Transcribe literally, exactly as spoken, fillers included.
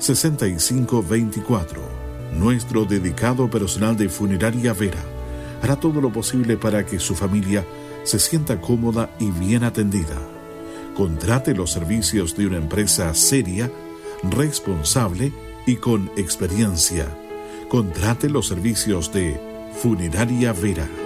sesenta y cinco veinticuatro. Nuestro dedicado personal de Funeraria Vera hará todo lo posible para que su familia se sienta cómoda y bien atendida. Contrate los servicios de una empresa seria, responsable y con experiencia. Contrate los servicios de Funeraria Vera.